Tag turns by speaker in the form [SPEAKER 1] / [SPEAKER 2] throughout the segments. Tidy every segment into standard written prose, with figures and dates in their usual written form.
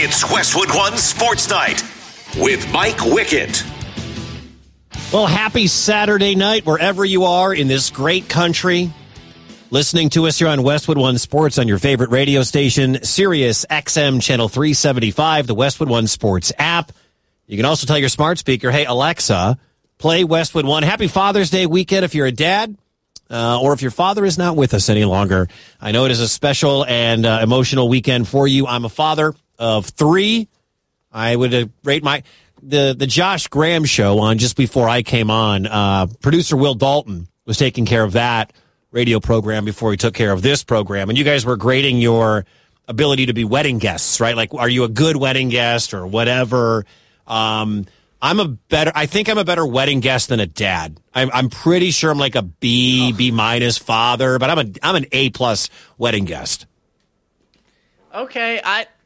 [SPEAKER 1] It's Westwood One Sports Night with Mike Wickett.
[SPEAKER 2] Well, happy Saturday night wherever you are in this great country. Listening to us here on Westwood One Sports on your favorite radio station, Sirius XM Channel 375, the Westwood One Sports app. You can also tell your smart speaker, hey, Alexa, play Westwood One. Happy Father's Day weekend if you're a dad. Or if your father is not with us any longer. I know it is a special and emotional weekend for you. I'm a father of 3. I would rate the Josh Graham show on just before I came on. Producer Will Dalton was taking care of that radio program before he took care of this program. And you guys were grading your ability to be wedding guests, right? Like, are you a good wedding guest or whatever? I think I'm a better wedding guest than a dad. I'm pretty sure I'm like a B minus father, but I'm an A plus wedding guest.
[SPEAKER 3] Okay,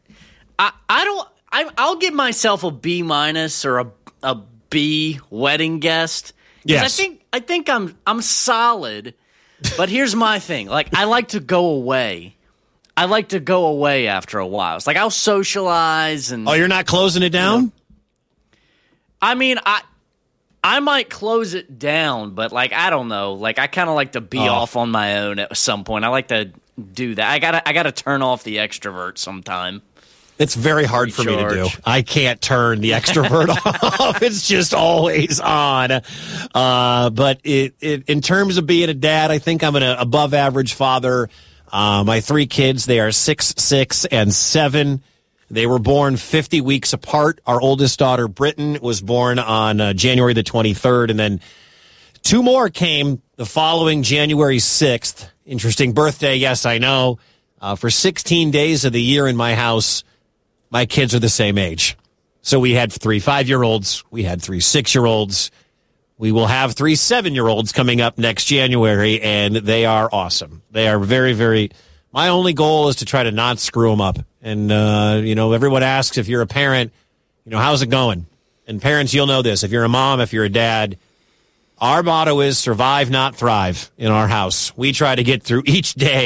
[SPEAKER 3] I'll give myself a B minus or a B wedding guest.
[SPEAKER 2] Yes,
[SPEAKER 3] I think I'm solid. But here's my thing: like, I like to go away. I like to go away after a while. It's like I'll socialize and.
[SPEAKER 2] Oh, you're not closing it down?
[SPEAKER 3] You know, I mean, I might close it down, but, like, I don't know. Like, I kind of like to be off on my own at some point. I like to do that. I gotta turn off the extrovert sometime. It's
[SPEAKER 2] very hard for me to do. I can't turn the extrovert off. It's just always on. But in terms of being a dad, I think I'm an above average father. My 3 kids, they are 6, 6, and 7. They were born 50 weeks apart. Our oldest daughter, Britton, was born on January the 23rd, and then 2 more came the following January 6th. Interesting birthday, yes, I know. For 16 days of the year in my house, my kids are the same age. So we had 3 5-year-olds. We had 3 6-year-olds. We will have 3 7-year-olds coming up next January, and they are awesome. They are very, very... My only goal is to try to not screw them up. And, everyone asks if you're a parent, how's it going? And parents, you'll know this. If you're a mom, if you're a dad, our motto is survive, not thrive in our house. We try to get through each day